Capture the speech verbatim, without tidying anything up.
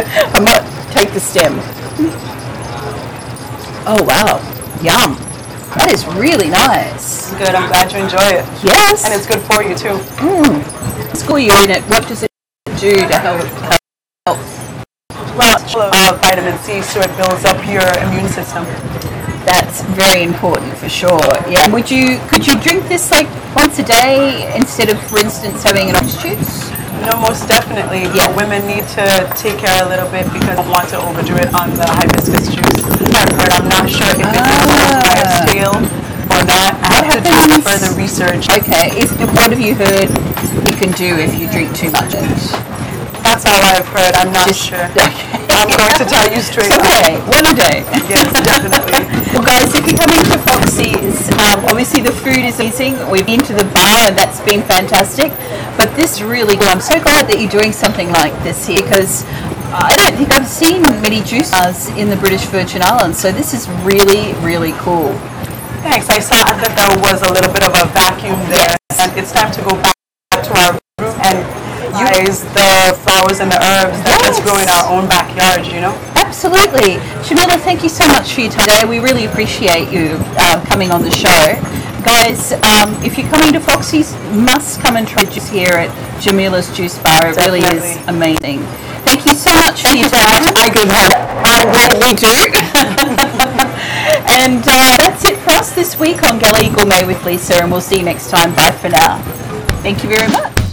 I might take the stem. Oh wow, yum. That is really nice. Good, I'm glad you enjoy it. Yes. And it's good for you too. Mm. School you in it, what does it do to help? help? Well, it's full of uh, vitamin C, so it builds up your immune system. That's very important for sure. Yeah. And would you could you drink this like once a day instead of, for instance, having an orange juice? No, most definitely. Yeah. But women need to take care a little bit because they don't want to overdo it on the hibiscus juice. But I'm not sure if it's Ah. tail or not. I have to do some further research. Okay. Is, what have you heard you can do if you drink too much? That's all I've heard. I'm not Just- sure. Okay. I'm going to tell you straight up. Okay, one a day. Yes, definitely. Well, guys, if you're coming to Foxy's, um, obviously the food is amazing. We've been to the bar, and that's been fantastic. But this really cool. I'm so glad that you're doing something like this here because I don't think I've seen many juice bars in the British Virgin Islands. So this is really, really cool. Thanks. I saw that there was a little bit of a vacuum there, and it's time to go back to our root and use the flowers and the herbs that Yes. just grow in our own backyard, you know? Absolutely. Jamila, thank you so much for your time today. We really appreciate you uh, coming on the show. Guys, um, if you're coming to Foxy's, must come and try juice here at Jamila's Juice Bar. It really is Definitely. amazing. Thank you so much for your time. I could have. I really do. And uh, that's it for us this week on Galley Gourmet with Lisa, and we'll see you next time. Bye for now. Thank you very much.